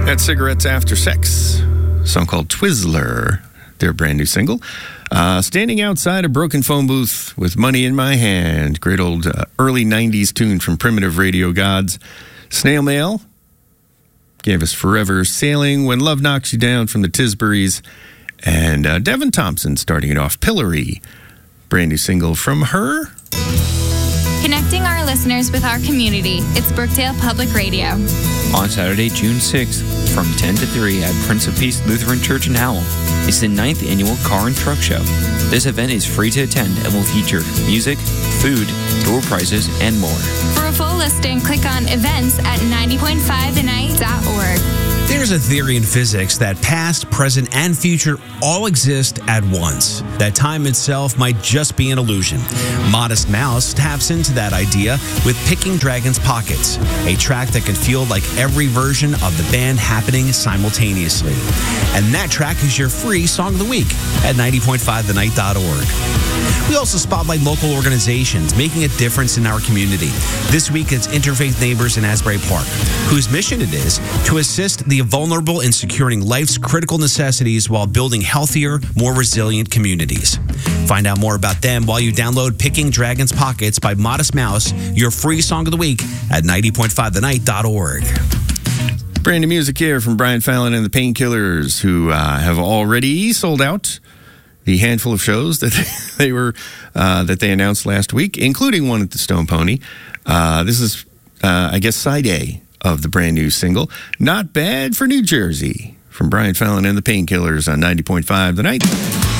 That's Cigarettes After Sex, a song called Twizzler, their brand new single. Standing outside a broken phone booth with money in my hand. Great old early 90s tune from Primitive Radio Gods. Snail Mail gave us Forever Sailing When Love Knocks You Down from the Tisburys. And Devin Thompson starting it off, Pillory, brand new single from her. Connecting our listeners with our community, it's Brookdale Public Radio. On Saturday, June 6th, from 10 to 3 at Prince of Peace Lutheran Church in Howell, it's the 9th annual Car and Truck Show. This event is free to attend and will feature music, food, door prizes, and more. For a full listing, click on events at 90.5thenight.org. There's a theory in physics that past, present, and future all exist at once. That time itself might just be an illusion. Modest Mouse taps into that idea with Picking Dragons Pockets, a track that can feel like every version of the band happening simultaneously. And that track is your free Song of the Week at 90.5thenight.org. We also spotlight local organizations making a difference in our community. This week, it's Interfaith Neighbors in Asbury Park, whose mission it is to assist the vulnerable in securing life's critical necessities while building healthier, more resilient communities. Find out more about them while you download Picking Dragons Pockets by Modest Mouse, your free Song of the Week at 90.5thenight.org. Brand new music here from Brian Fallon and the Painkillers, who have already sold out the handful of shows that they announced last week, including one at the Stone Pony. This is, I guess, side A of the brand new single, Not Bad for New Jersey, from Brian Fallon and the Painkillers on 90.5 The Night.